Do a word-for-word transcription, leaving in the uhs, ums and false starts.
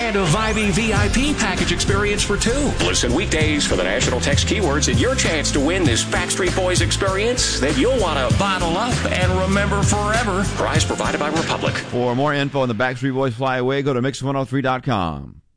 and a Vibey V I P package experience for two. Listen weekdays for the national text keywords and your chance to win this Backstreet Boys experience that you'll want to bottle up and remember forever. Prize provided by Republic. For more info on the Backstreet Boys Fly Away, go to mix one oh three dot com.